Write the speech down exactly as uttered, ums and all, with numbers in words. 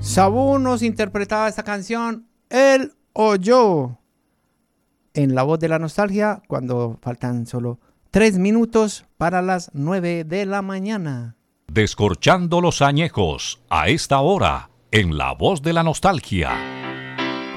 Sabú nos interpretaba esta canción, Él o yo, en La Voz de la Nostalgia, cuando faltan solo tres minutos para las nueve de la mañana. Descorchando los añejos, a esta hora, en La Voz de la Nostalgia.